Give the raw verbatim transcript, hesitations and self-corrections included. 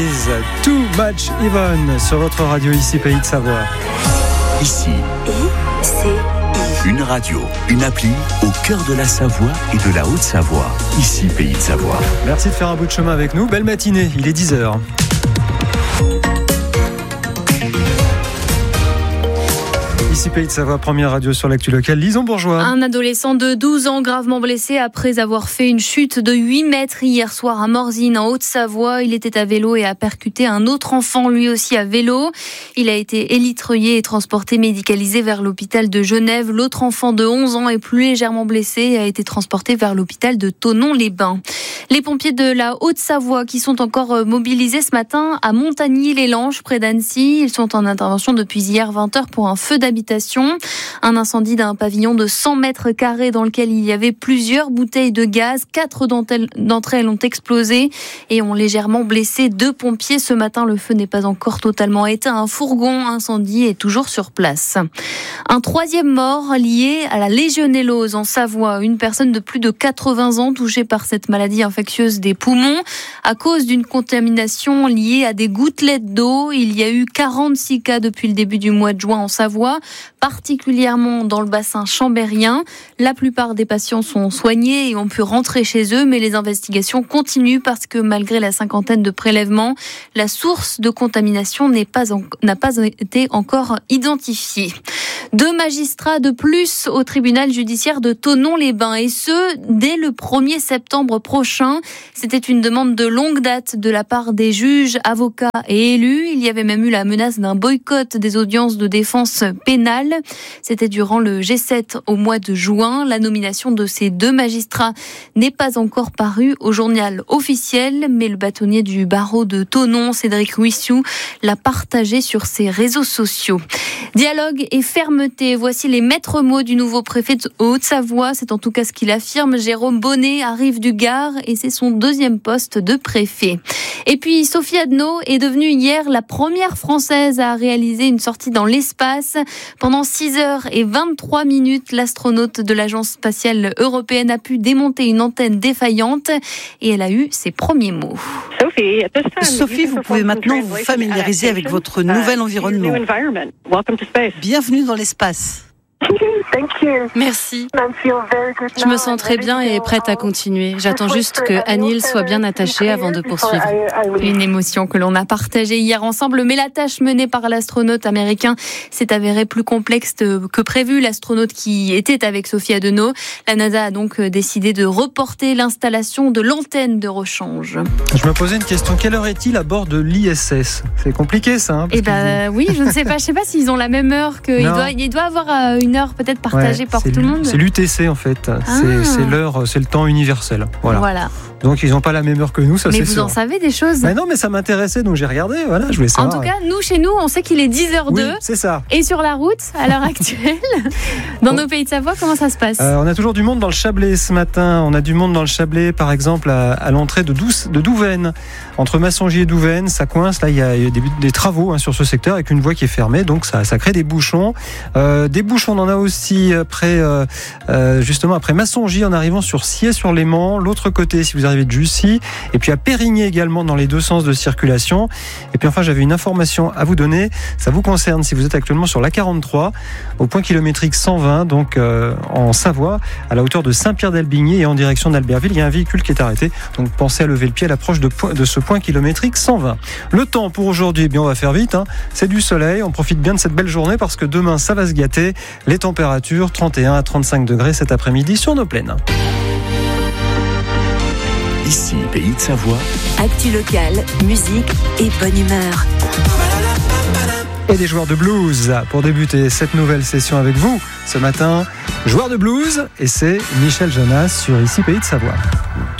Too Much Even sur votre radio ici Pays de Savoie. Ici, I C I. une radio, une appli au cœur de la Savoie et de la Haute-Savoie. Ici Pays de Savoie. Merci de faire un bout de chemin avec nous. Belle matinée, il est dix heures. Ici Pays de Savoie, première radio sur l'actu locale. Lison Bourgeois. Un adolescent de douze ans gravement blessé après avoir fait une chute de huit mètres hier soir à Morzine en Haute-Savoie. Il était à vélo et a percuté un autre enfant lui aussi à vélo. Il a été élitreillé et transporté médicalisé vers l'hôpital de Genève. L'autre enfant de onze ans est plus légèrement blessé et a été transporté vers l'hôpital de Thonon-les-Bains. Les pompiers de la Haute-Savoie qui sont encore mobilisés ce matin à Montagny-les-Langes près d'Annecy. Ils sont en intervention depuis hier vingt heures pour un feu d'habitation. Un incendie d'un pavillon de cent mètres carrés dans lequel il y avait plusieurs bouteilles de gaz. Quatre d'entre elles ont explosé et ont légèrement blessé deux pompiers. Ce matin, le feu n'est pas encore totalement éteint. Un fourgon incendie est toujours sur place. Un troisième mort lié à la légionellose en Savoie. Une personne de plus de quatre-vingts ans touchée par cette maladie infectieuse des poumons à cause d'une contamination liée à des gouttelettes d'eau. Il y a eu quarante-six cas depuis le début du mois de juin en Savoie, particulièrement dans le bassin chambérien. La plupart des patients sont soignés et ont pu rentrer chez eux, mais les investigations continuent parce que malgré la cinquantaine de prélèvements, la source de contamination n'est pas en, n'a pas été encore identifiée. Deux magistrats de plus au tribunal judiciaire de Thonon-les-Bains, et ce, dès le premier septembre prochain. C'était une demande de longue date de la part des juges, avocats et élus. Il y avait même eu la menace d'un boycott des audiences de défense pénale. C'était durant le G sept au mois de juin. La nomination de ces deux magistrats n'est pas encore parue au journal officiel, mais le bâtonnier du barreau de Thonon, Cédric Huissou, l'a partagé sur ses réseaux sociaux. Dialogue et fermeté, voici les maîtres mots du nouveau préfet de Haute-Savoie. C'est en tout cas ce qu'il affirme. Jérôme Bonnet arrive du Gard et c'est son deuxième poste de préfet. Et puis Sophie Adno est devenue hier la première Française à réaliser une sortie dans l'espace. Pendant six heures et vingt-trois minutes, l'astronaute de l'Agence spatiale européenne a pu démonter une antenne défaillante et elle a eu ses premiers mots. Sophie, vous pouvez maintenant vous familiariser avec votre nouvel environnement. Bienvenue dans l'espace. Merci. Je me sens très bien et prête à continuer. J'attends juste que Anil soit bien attachée avant de poursuivre. Une émotion que l'on a partagée hier ensemble, mais la tâche menée par l'astronaute américain s'est avérée plus complexe que prévu. L'astronaute qui était avec Sophie Adno, la NASA a donc décidé de reporter l'installation de l'antenne de rechange. Je me posais une question, quelle heure est-il à bord de l'I S S ? C'est compliqué ça. Hein, Eh ben oui, je ne sais pas, je sais pas s'ils ont la même heure que il doit, il doit avoir une heure peut-être partagée ouais, par tout le monde. C'est l'U T C en fait, ah. c'est, c'est l'heure, c'est le temps universel. Voilà. voilà. Donc ils n'ont pas la même heure que nous, ça mais c'est sûr. Mais vous sûr. en savez des choses. Mais non, mais ça m'intéressait, donc j'ai regardé, voilà, je voulais savoir. En tout cas, nous, chez nous, on sait qu'il est dix heures deux. Oui, c'est ça. Et sur la route, à l'heure actuelle, dans bon. nos pays de Savoie, comment ça se passe ? euh, On a toujours du monde dans le Chablais ce matin. On a du monde dans le Chablais, par exemple, à, à l'entrée de, Douce, de Douvaine. Entre Massongy et Douvaine, ça coince. Là, il y a des, des travaux hein, sur ce secteur avec une voie qui est fermée, donc ça, ça crée des bouchons. Euh, des bouchons, on en a aussi après, euh, euh, justement, après Massongy, en arrivant sur Siey-sur-Léman. L'autre côté, si vous arrivez de Jussy. Et puis à Périgny également dans les deux sens de circulation. Et puis enfin, j'avais une information à vous donner. Ça vous concerne si vous êtes actuellement sur l'A quarante-trois, au point kilométrique cent vingt, donc euh, en Savoie, à la hauteur de Saint-Pierre-d'Albigny et en direction d'Albertville. Il y a un véhicule qui est arrêté. Donc pensez à lever le pied à l'approche de, point, de ce point kilométrique cent vingt. Le temps pour aujourd'hui, eh bien on va faire vite. Hein. C'est du soleil. On profite bien de cette belle journée parce que demain, ça va se gâter. Les températures, trente et un à trente-cinq degrés cet après-midi sur nos plaines. Ici, Pays de Savoie. Actu locale, musique et bonne humeur. Et des joueurs de blues pour débuter cette nouvelle session avec vous ce matin. Joueur de blues, et c'est Michel Jonas sur Ici, Pays de Savoie.